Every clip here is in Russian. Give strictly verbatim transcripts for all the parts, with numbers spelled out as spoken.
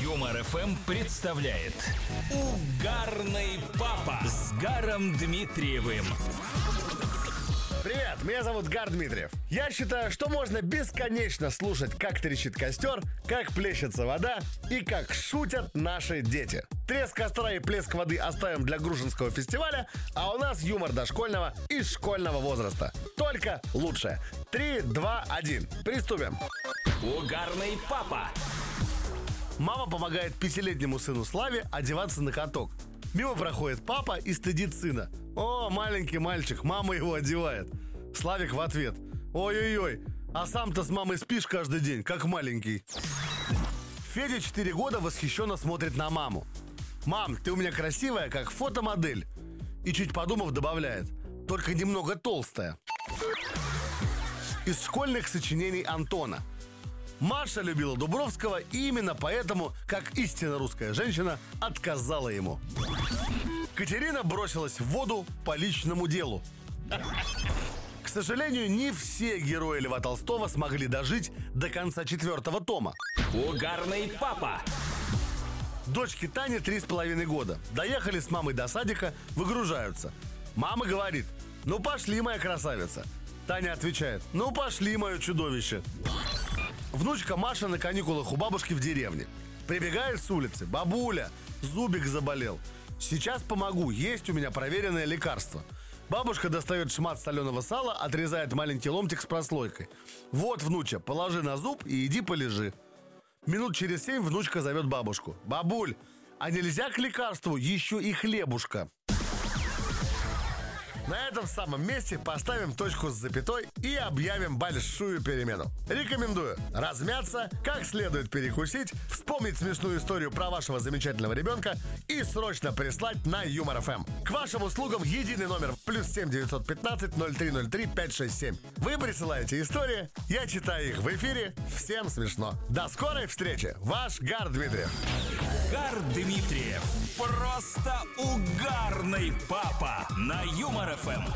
Юмор эф эм представляет Угарный папа с Гаром Дмитриевым. Привет, меня зовут Гар Дмитриев. Я считаю, что можно бесконечно слушать, как трещит костер, как плещется вода и как шутят наши дети. Треск костра и плеск воды оставим для Грушинского фестиваля, а у нас юмор дошкольного и школьного возраста. Только лучшее. Три, два, один. Приступим. Угарный папа. Мама помогает пятилетнему сыну Славе одеваться на каток. Мимо проходит папа и стыдит сына. О, маленький мальчик, мама его одевает. Славик в ответ: ой-ой-ой, а сам-то с мамой спишь каждый день, как маленький. Федя четыре года восхищенно смотрит на маму. Мам, ты у меня красивая, как фотомодель. И чуть подумав добавляет: только немного толстая. Из школьных сочинений Антона. Маша любила Дубровского, и именно поэтому, как истинно русская женщина, отказала ему. Катерина бросилась в воду по личному делу. К сожалению, не все герои Льва Толстого смогли дожить до конца четвертого тома. Угарный папа. Дочке Тане три с половиной года. Доехали с мамой до садика, выгружаются. Мама говорит: ну пошли, моя красавица. Таня отвечает: ну пошли, мое чудовище. Внучка Маша на каникулах у бабушки в деревне. Прибегает с улицы: бабуля, зубик заболел. Сейчас помогу, есть у меня проверенное лекарство. Бабушка достает шмат соленого сала, отрезает маленький ломтик с прослойкой. Вот, внуча, положи на зуб и иди полежи. Минут через семь внучка зовет бабушку: бабуль, а нельзя к лекарству еще и хлебушка? На этом самом месте поставим точку с запятой и объявим большую перемену. Рекомендую размяться, как следует перекусить, вспомнить смешную историю про вашего замечательного ребенка и срочно прислать на Юмор эф эм. К вашим услугам единый номер плюс семь девятьсот пятнадцать ноль три ноль три пять шесть семь. Вы присылаете истории, я читаю их в эфире. Всем смешно. До скорой встречи. Ваш Гар Дмитриев. Гар Дмитриев. Просто угарный папа на Юмор эф эм.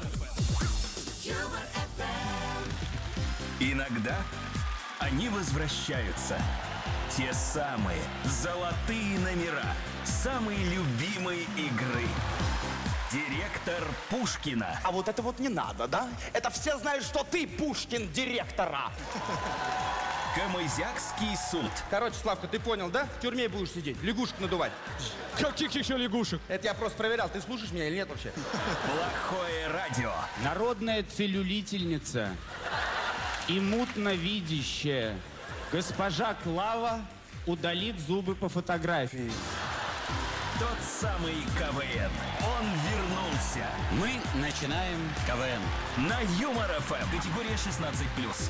Иногда они возвращаются. Те самые золотые номера самой любимой игры. Директор Пушкина. А вот это вот не надо, да? Это все знают, что ты Пушкин директора. Камызякский суд. Короче, Славка, ты понял, да? В тюрьме будешь сидеть, лягушек надувать. Каких еще лягушек? Это я просто проверял, ты слушаешь меня или нет вообще? Плохое радио. Народная целлюлительница и мутновидящая госпожа Клава удалит зубы по фотографии. Тот самый КВН. Он вернулся. Мы начинаем КВН. На Юмор эф эм. Категория шестнадцать плюс.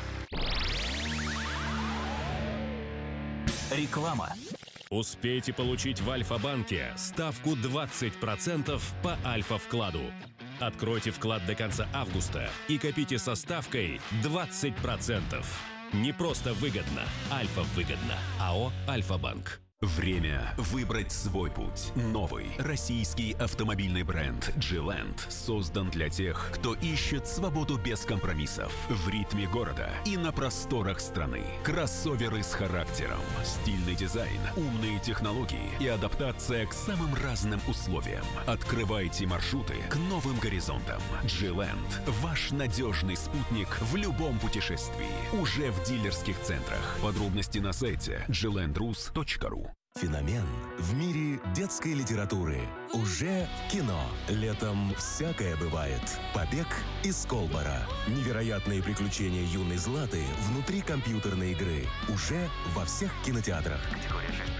Реклама. Успейте получить в Альфа-банке ставку двадцать процентов по Альфа-вкладу. Откройте вклад до конца августа и копите со ставкой двадцать процентов. Не просто выгодно, Альфа-выгодно. АО «Альфа-банк». Время выбрать свой путь. Новый российский автомобильный бренд G-Land создан для тех, кто ищет свободу без компромиссов в ритме города и на просторах страны. Кроссоверы с характером, стильный дизайн, умные технологии и адаптация к самым разным условиям. Открывайте маршруты к новым горизонтам. G-Land – ваш надежный спутник в любом путешествии. Уже в дилерских центрах. Подробности на сайте джи ленд рус точка ру. Феномен в мире детской литературы уже в кино. Летом всякое бывает. Побег из Колбара. Невероятные приключения юной Златы внутри компьютерной игры. Уже во всех кинотеатрах.